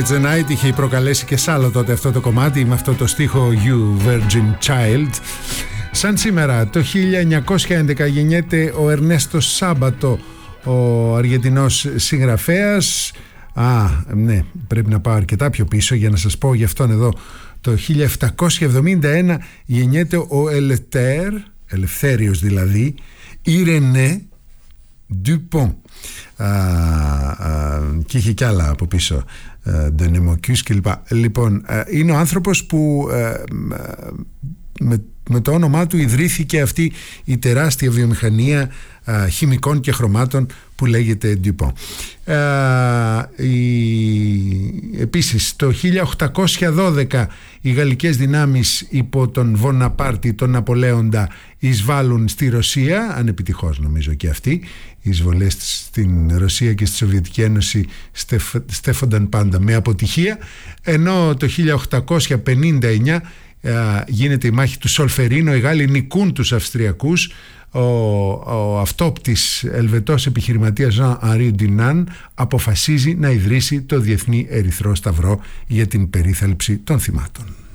Tonight's the Night είχε προκαλέσει και σ' άλλο τότε αυτό το κομμάτι με αυτό το στίχο You Virgin Child. Σαν σήμερα το 1911 γεννιέται ο Ερνέστο Σάμπατο, ο Αργεντινός συγγραφέας. Ναι, πρέπει να πάω αρκετά πιο πίσω για να σας πω γι' αυτόν εδώ. Το 1771 γεννιέται ο Ελευθέριος δηλαδή, Ιρενέ Ντουπον, και είχε κι άλλα από πίσω, Ντενεμοκιούς κλπ. Λοιπόν, είναι ο άνθρωπος που με το όνομά του ιδρύθηκε αυτή η τεράστια βιομηχανία χημικών και χρωμάτων που λέγεται Dupont. Επίσης το 1812 οι γαλλικές δυνάμεις υπό τον Βοναπάρτη, τον Ναπολέοντα, εισβάλλουν στη Ρωσία, ανεπιτυχώς νομίζω και αυτοί. Οι εισβολές στην Ρωσία και στη Σοβιετική Ένωση στέφονταν πάντα με αποτυχία, ενώ το 1859 γίνεται η μάχη του Σολφερίνο, οι Γάλλοι νικούν τους Αυστριακούς. Ο αυτόπτης Ελβετός επιχειρηματίας Jean-Henri Dunant αποφασίζει να ιδρύσει το Διεθνή Ερυθρό Σταυρό για την περίθαλψη των θυμάτων.